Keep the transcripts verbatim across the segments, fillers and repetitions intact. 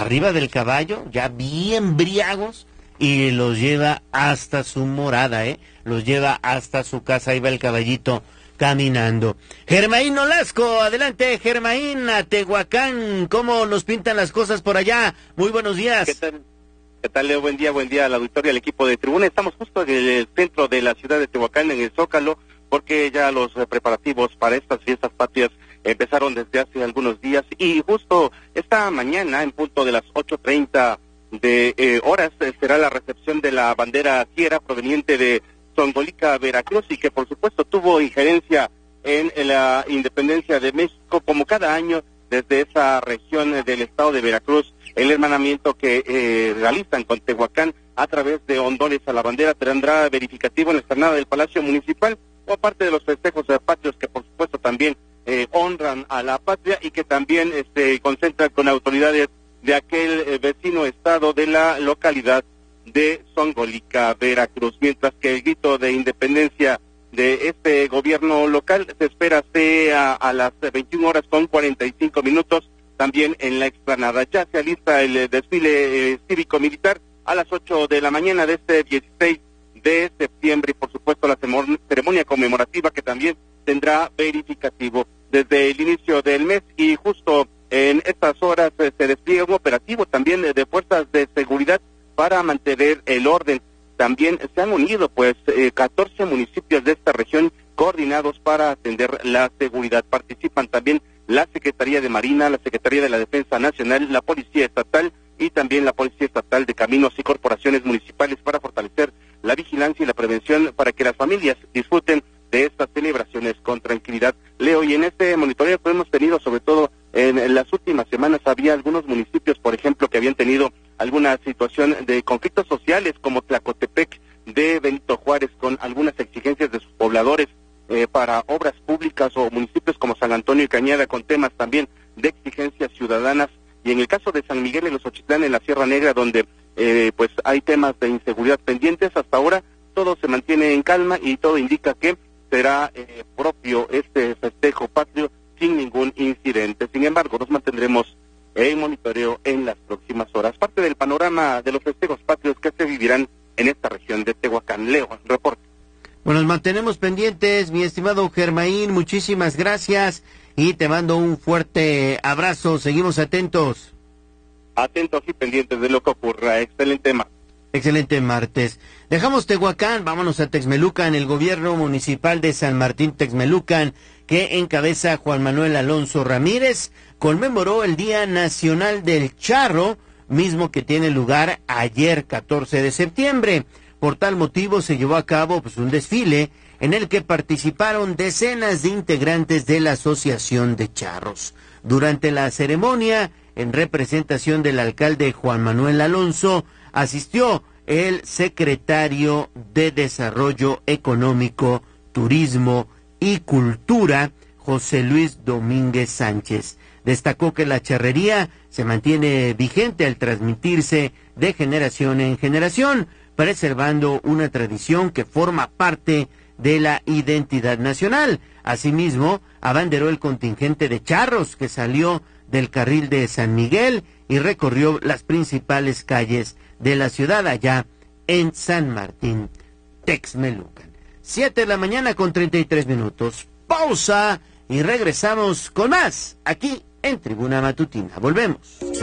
arriba del caballo, ya bien briagos, y los lleva hasta su morada, ¿eh? Los lleva hasta su casa, ahí va el caballito caminando. Germaín Nolasco, adelante Germaín, a Tehuacán, ¿cómo nos pintan las cosas por allá? Muy buenos días. ¿Qué tal? ¿Qué tal, Leo? Buen día, buen día al auditorio, al equipo de Tribuna. Estamos justo en el centro de la ciudad de Tehuacán, en el Zócalo, porque ya los preparativos para estas fiestas patrias empezaron desde hace algunos días, y justo esta mañana, en punto de las ocho treinta de eh, horas, eh, será la recepción de la bandera fiera proveniente de Zongolica, Veracruz, y que por supuesto tuvo injerencia en, en la independencia de México, como cada año desde esa región del estado de Veracruz, el hermanamiento que eh, realizan con Tehuacán a través de honores a la bandera tendrá verificativo en la explanada del Palacio Municipal, o parte de los festejos patrios que por supuesto también eh, honran a la patria y que también se este, concentran con autoridades de aquel eh, vecino estado de la localidad de Zongolica, Veracruz, mientras que el grito de independencia de este gobierno local se espera sea a las veintiuna horas con cuarenta y cinco minutos, también en la explanada. Ya se alista el eh, desfile eh, cívico-militar a las ocho de la mañana de este dieciséis de septiembre, y por supuesto la ceremonia conmemorativa que también tendrá verificativo desde el inicio del mes, y justo en estas horas eh, se despliega un operativo también eh, de fuerzas de seguridad para mantener el orden. También se han unido pues eh, catorce municipios de esta región coordinados para atender la seguridad. Participan también la Secretaría de Marina, la Secretaría de la Defensa Nacional, la Policía Estatal y también la Policía Estatal de Caminos y corporaciones municipales para fortalecer la vigilancia y la prevención para que las familias disfruten de estas celebraciones con tranquilidad. Leo, y en este monitoreo que hemos tenido, sobre todo en, en las últimas semanas, había algunos municipios, por ejemplo, que habían tenido alguna situación de conflictos sociales, como Tlacotepec de Benito Juárez, con algunas exigencias de sus pobladores eh, para obras públicas, o municipios como San Antonio y Cañada con temas también de exigencias ciudadanas, y en el caso de San Miguel en los Ochitlán, en la Sierra Negra, donde eh, pues hay temas de inseguridad pendientes. Hasta ahora todo se mantiene en calma y todo indica que será eh, propio este festejo patrio sin ningún incidente. Sin embargo, nos mantendremos en monitoreo en las próximas horas. Parte del panorama de los festejos patrios que se vivirán en esta región de Tehuacán. Leo, reporte. Bueno, nos mantenemos pendientes, mi estimado Germaín, muchísimas gracias y te mando un fuerte abrazo. Seguimos atentos. Atentos y pendientes de lo que ocurra. Excelente martes. Excelente martes. Dejamos Tehuacán, vámonos a Texmelucan. El gobierno municipal de San Martín Texmelucan, que encabeza Juan Manuel Alonso Ramírez, conmemoró el Día Nacional del Charro, mismo que tiene lugar ayer, catorce de septiembre. Por tal motivo se llevó a cabo pues, un desfile en el que participaron decenas de integrantes de la Asociación de Charros. Durante la ceremonia, en representación del alcalde Juan Manuel Alonso, asistió el secretario de Desarrollo Económico, Turismo y Cultura, José Luis Domínguez Sánchez. Destacó que la charrería se mantiene vigente al transmitirse de generación en generación, preservando una tradición que forma parte de la identidad nacional. Asimismo, abanderó el contingente de charros que salió del carril de San Miguel y recorrió las principales calles de la ciudad allá en San Martín Texmelucan. Siete de la mañana con treinta y tres minutos. Pausa y regresamos con más aquí en Tribuna Matutina. Volvemos.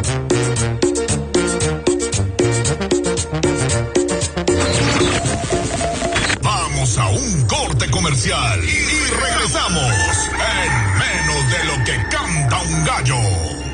Vamos a un corte comercial y regresamos en menos de lo que canta un gallo.